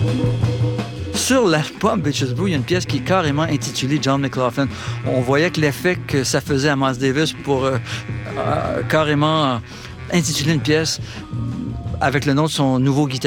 Sur l'album Bitches Brew, il y a une pièce qui est carrément intitulée John McLaughlin. On voyait que l'effet que ça faisait à Miles Davis pour carrément intituler une pièce avec le nom de son nouveau guitariste.